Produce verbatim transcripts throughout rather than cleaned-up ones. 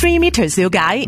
Three Meters 了解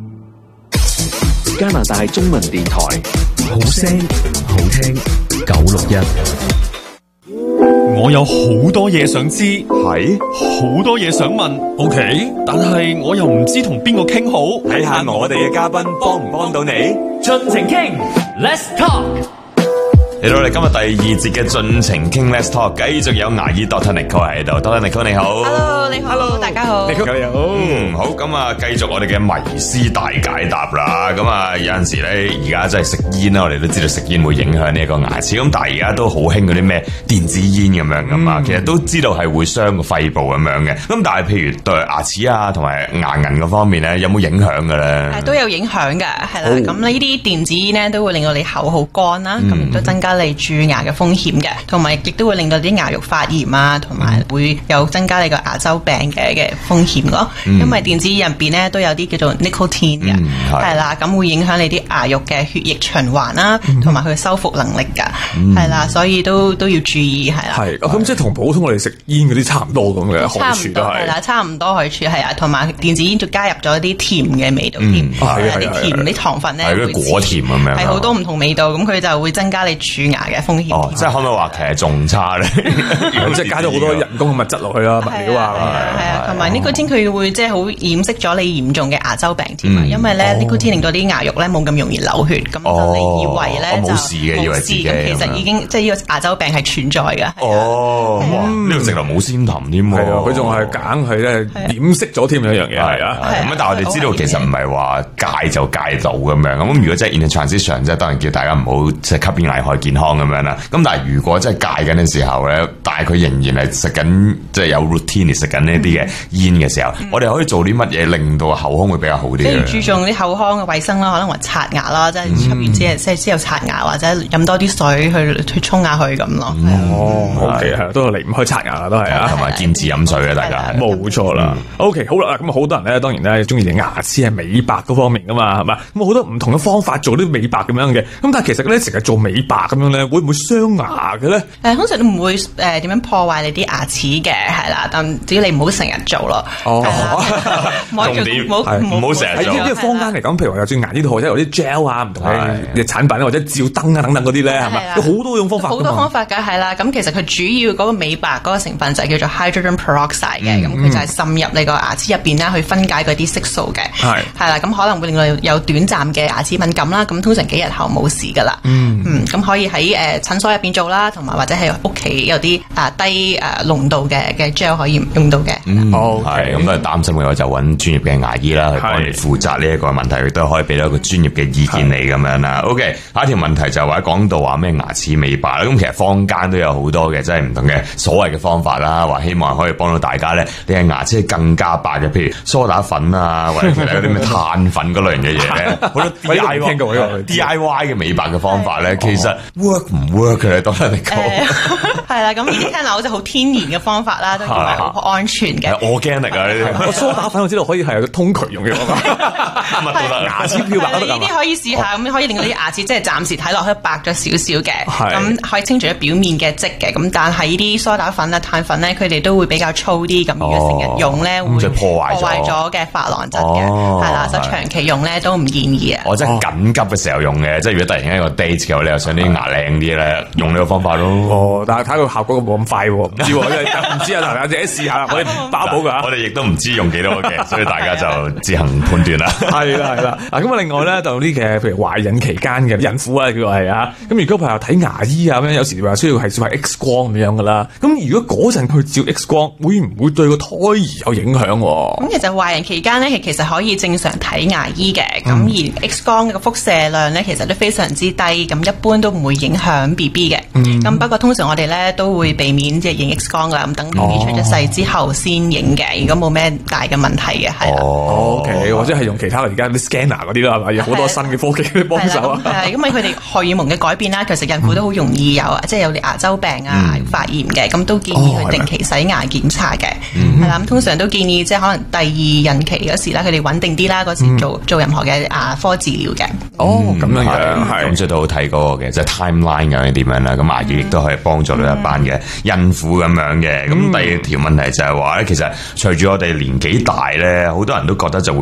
加拿大中文電台， 好聲好聽九六一。 我有好多嘢想知， 係好多嘢想問 ，OK， 但係我又唔知同邊個傾好， 睇下我哋嘅嘉賓幫唔幫到你， 盡情傾 ，Let's talk。 嚟到我哋今日第二節嘅盡情傾 Let's Talk， 繼續有牙醫 Doctor Nicole 喺度，Doctor Nicole 你好 ，Hello 你好 ，Hello 大家好， 你好你好，嗯好，咁啊繼續我哋嘅迷思大解答啦，咁啊有陣時咧而家真係食煙啦，我哋都知道食煙會影響呢一個牙齒，咁但係而家都好興嗰啲咩電子煙咁樣噶嘛，嗯、其實都知道係會傷個肺部咁樣嘅，咁但係譬如對牙齒啊同埋牙齦嗰方面咧，有冇影響嘅咧？ 係都有影響嘅，係啦，咁呢啲電子煙咧都會令到你口好乾啦，咁亦都增加你蛀牙嘅風險嘅，同埋亦都會令到啲牙肉發炎啊，同埋會有增加你個牙周病嘅嘅風險咯。嗯、因為電子煙入邊咧都有啲叫做 nicotine 嘅，係啦、嗯，咁會影響你啲牙肉嘅血液循環啦，同埋佢嘅修復能力㗎，係啦、嗯，所以都都要注意係啦。係， 咁即係同普通我哋食煙嗰啲差唔多咁嘅害處都係。係啦， 差唔多害處係啊，同埋電子煙就加入咗啲甜嘅味道添，係啊，啲甜啲糖分咧係啲果甜咁樣， 係好多唔同味道，咁佢就會增加你蛀牙嘅風險。 哦，即係可唔可以話其實仲差咧？ 即係加咗好多人工嘅物質落去啦，物料啊， 係啊，同埋呢個天佢會即係好掩飾咗你嚴重嘅牙周病添啊，因為咧呢個天令到啲牙肉咧冇咁容易流血，咁就你以為咧就冇事嘅，以為自己咁其實已經即係呢個牙周病係存在嘅。 哦，呢度直頭冇先談添喎， 佢仲係硬係咧掩飾咗添一樣嘢係啊。 咁但係我哋知道其實唔係話戒就戒到咁樣，咁如果真係 in the transition，即係當然叫大家唔好即係吸煙危害健康咁樣啦。咁但係如果真係戒緊嘅時候咧，但係佢仍然係食緊即係有 routine 食緊呢啲嘅煙嘅時候，嗯、我哋可以做啲乜嘢令到口腔會比較好啲咧？ 即係注重啲口腔嘅衛生啦，可能話刷牙啦，即係出邊即係即係之後刷牙，或者飲多啲水去去沖下去咁咯。 哦，OK 係都離唔開刷牙啦，都係啊， 同埋堅持飲水啊，大家冇錯啦。OK 好啦，咁好多人咧，當然咧中意牙齒係美白嗰方面噶嘛，係嘛？咁好多唔同嘅方法做啲美白咁樣嘅，咁但係其實咧成日做美白咁樣咧，會唔會傷牙嘅咧？ 誒，通常都唔會誒點樣破壞你啲牙齒嘅，係啦，但只要你唔好成日做咯。哦， 重點唔好唔好成日做。 因為坊間嚟講，譬如話有轉牙呢度或者有啲 gel 啊，唔同嘅產品或者照燈啊等等嗰啲咧，係咪？有好多種方法。 好多方法㗎，係啦。咁其實佢主要嗰個美白嗰個成分就係叫做 hydrogen peroxide 嘅，咁佢就係滲入你個牙齒入邊啦，去分解嗰啲色素嘅。係係啦，咁可能會令到有短暫嘅牙齒敏感啦。咁通常幾日後冇事㗎啦。嗯嗯，咁可以喺誒診所入邊做啦，同埋或者係屋企有啲啊低誒濃度嘅嘅 gel 可以用到嘅。 嗯，好係咁都係擔心嘅話，就揾專業嘅牙醫啦，去幫你負責呢一個問題，亦都可以俾到一個專業嘅意見你咁樣啦。OK，下一條問題就係話講到話咩牙齒美白啦，咁其實坊間都有好多嘅，即係唔同嘅所謂嘅方法啦，話希望可以幫到大家咧，你嘅牙齒係更加白嘅，譬如梳打粉啊，或者其他嗰啲咩碳粉嗰類型嘅嘢咧，好多 D I Y D I Y 嘅美白嘅方法咧，其實 work 唔 work 嘅咧，當然你講係啦，咁呢啲聽落好似好天然嘅方法啦，都認為好安全嘅。 organic 啊，呢啲我梳打粉我知道可以係通渠用嘅，牙齒漂白都得。 呢啲可以試下，咁可以令到啲牙齒即係暫時睇落去白咗少少嘅，咁可以清除咗表面嘅漬嘅。咁但係呢啲梳打粉啊、碳粉咧，佢哋都會比較粗啲，咁如果成日用咧會破壞咗嘅珐琅質嘅，係啦，所以長期用咧都唔建議啊。 我真係緊急嘅時候用嘅，即係如果突然間一個 date 嘅話，你又想啲牙靚啲咧，用呢個方法咯。 哦，但係睇到效果冇咁快喎，唔知喎，唔知啊，大家自己試下，我哋唔包保㗎。 我哋亦都唔知用幾多嘅，所以大家就自行判斷啦。 係啦係啦，嗱咁啊，另外咧就呢嘅，譬如懷孕期間嘅孕婦啊，叫做係啊，咁如果譬如睇牙醫啊咁樣，有時話需要係照 X 光咁樣噶啦。咁如果嗰陣去照 X 光，會唔會對個胎兒有影響？ 咁其實懷孕期間咧，其實可以正常睇牙醫嘅。咁、嗯、而 X 光嘅輻射量咧，其實都非常之低，咁一般都唔會影響 B B 嘅。咁、嗯、不過通常我哋咧都會避免即係影 X 光噶，咁等 B B 出咗世之後先影嘅。如果冇咩大嘅問題嘅，係啦。 哦 ，OK，或者係用其他而家啲 scanner 嗰啲啦，係咪？有好多新嘅科技去幫手啊。 係，因為佢哋荷爾蒙嘅改變啦，其實孕婦都好容易有，嗯、即係有啲牙周病啊、嗯、發炎嘅，咁都建議佢定期洗牙檢查嘅。係啦、嗯，咁通常都建議即係可能第二孕期嗰時啦，佢哋穩定啲啦，嗰時做、嗯、做任何嘅牙科治療嘅。 哦，咁樣樣係， 咁所以都好睇嗰個嘅，即係 timeline 咁樣點樣啦。咁牙醫亦都可以幫助到一班嘅孕婦咁樣嘅。咁、嗯、第二條問題就係話咧，其實隨住我哋年紀大咧，好多人都覺得就會